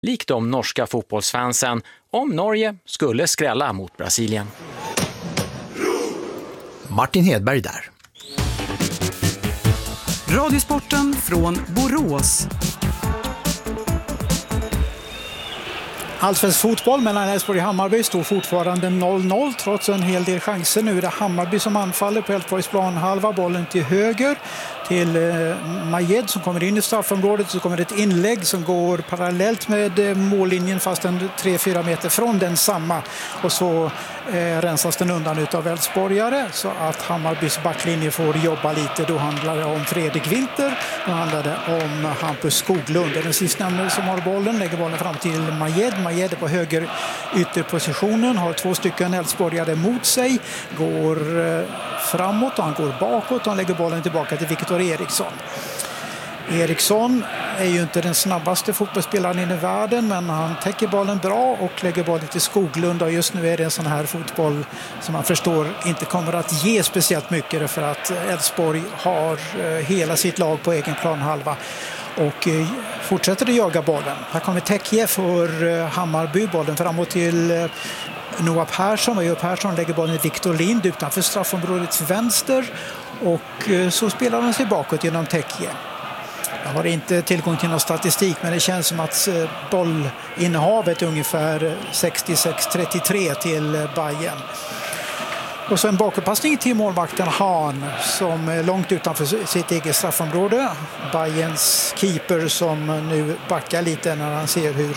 likt de norska fotbollsfansen, om Norge skulle skrälla mot Brasilien. Martin Hedberg där. Radiosporten från Borås. Allsvensk fotboll mellan Elfsborg och Hammarby står fortfarande 0-0 trots en hel del chanser. Nu är det Hammarby som anfaller på Elfsborgs planhalva. Bollen till höger till Majed som kommer in i straffområdet. Så kommer det ett inlägg som går parallellt med mållinjen fast en 3-4 meter från den samma. Och så rensas den undan utav Elfsborgare så att Hammarbys backlinje får jobba lite. Då handlar det om Fredrik Winter. Då handlar det om Hampus Skoglund. Den sistnämnde som har bollen lägger bollen fram till Majed. Majed är på höger ytterpositionen. Har 2 stycken Elfsborgare mot sig. Går framåt och han går bakåt och han lägger bollen tillbaka till Viktor Eriksson. Eriksson är ju inte den snabbaste fotbollsspelaren i världen, men han täcker bollen bra och lägger bollen till Skoglund. Och just nu är det en sån här fotboll som man förstår inte kommer att ge speciellt mycket för att Elfsborg har hela sitt lag på egen planhalva och fortsätter att jaga bollen. Här kommer Tekje för Hammarby, bollen framåt till Noah Persson. Och Persson lägger bollen till Victor Lind utanför straffområdets vänster och så spelar de sig bakåt genom Tekje. Jag har inte tillgång till någon statistik, men det känns som att bollinnehavet är ungefär 66-33 till Bayern. Och så en bakåtpassning till målvakten Hahn som är långt utanför sitt eget straffområde. Bayerns keeper som nu backar lite när han ser hur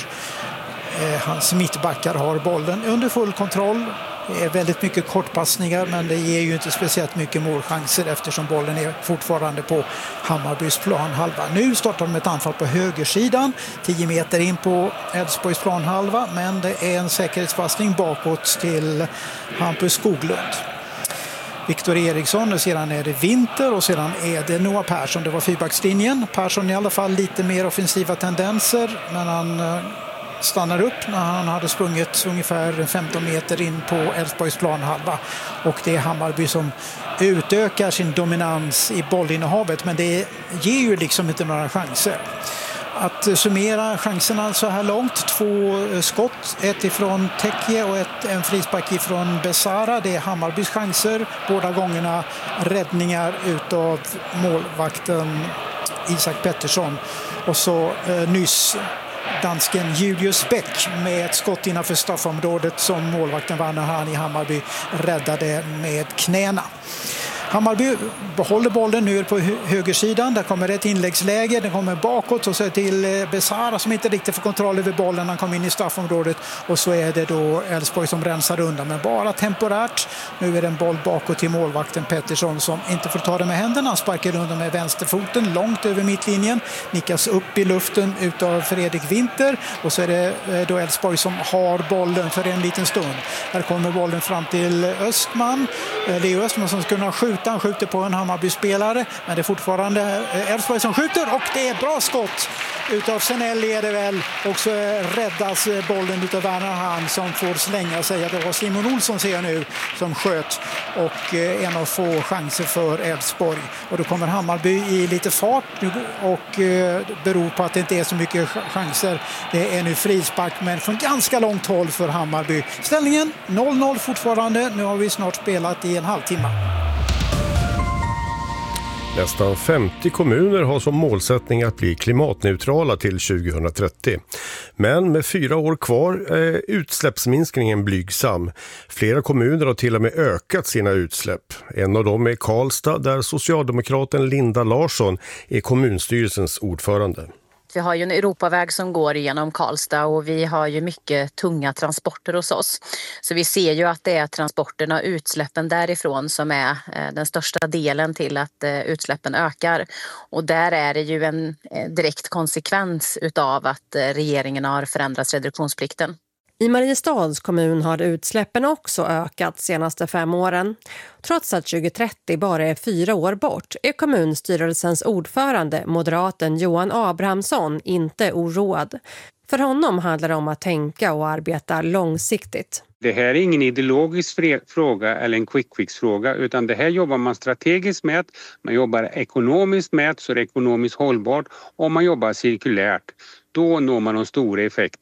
hans mittbackar har bollen under full kontroll. Det är väldigt mycket kortpassningar, men det ger ju inte speciellt mycket målchanser eftersom bollen är fortfarande på Hammarbys planhalva. Nu startar de ett anfall på högersidan, 10 meter in på Elfsborgs planhalva, men det är en säkerhetspassning bakåt till Hampus Skoglund. Viktor Eriksson och sedan är det Winter och sedan är det Noah Persson. Det var fyrbackslinjen. Persson i alla fall lite mer offensiva tendenser, men han stannar upp när han hade sprungit ungefär 15 meter in på Elfsborgs planhalva. Och det är Hammarby som utökar sin dominans i bollinnehavet, men det ger ju liksom inte några chanser. Att summera chanserna så här långt, 2 skott, ett ifrån Tekje och en frispark ifrån Besara. Det är Hammarbys chanser, båda gångerna räddningar utav målvakten Isak Pettersson. Och så nyss dansken Julius Bäck med ett skott innanför straffområdet som målvakten Werner Hahn i Hammarby räddade med knäna. Hammarby behåller bollen nu på högersidan. Där kommer ett inläggsläge. Den kommer bakåt och så till Besara som inte riktigt får kontroll över bollen. Han kommer in i straffområdet och så är det då Elfsborg som rensar undan. Men bara temporärt. Nu är det en boll bakåt till målvakten Pettersson som inte får ta det med händerna. Han sparkar undan med vänsterfoten långt över mittlinjen. Nickas upp i luften utav Fredrik Winter. Och så är det då Elfsborg som har bollen för en liten stund. Här kommer bollen fram till Östman. Leo Östman som ska kunna skjuta. Han skjuter på en Hammarby-spelare, men det är fortfarande Elfsborg som skjuter och det är bra skott utav Senelli är det väl, och så räddas bollen utav Werner Hahn som får slänga sig. Det var Simon Olsson ser jag nu som sköt och en av få chanser för Elfsborg. Och då kommer Hammarby i lite fart och beror på att det inte är så mycket chanser. Det är nu frispark men från ganska långt håll för Hammarby. Ställningen 0-0 fortfarande. Nu har vi snart spelat i en halvtimme. Nästan 50 kommuner har som målsättning att bli klimatneutrala till 2030. Men med 4 år kvar är utsläppsminskningen blygsam. Flera kommuner har till och med ökat sina utsläpp. En av dem är Karlstad där socialdemokraten Linda Larsson är kommunstyrelsens ordförande. Vi har ju en Europaväg som går igenom Karlstad och vi har ju mycket tunga transporter hos oss. Så vi ser ju att det är transporterna och utsläppen därifrån som är den största delen till att utsläppen ökar. Och där är det ju en direkt konsekvens utav att regeringen har förändrat reduktionsplikten. I Mariestads kommun har utsläppen också ökat senaste 5 åren. Trots att 2030 bara är 4 år bort är kommunstyrelsens ordförande, moderaten Johan Abrahamsson, inte oroad. För honom handlar det om att tänka och arbeta långsiktigt. Det här är ingen ideologisk fråga eller en quick fix-fråga, utan det här jobbar man strategiskt med, man jobbar ekonomiskt med så det är ekonomiskt hållbart och man jobbar cirkulärt. Då når man de stora effekterna.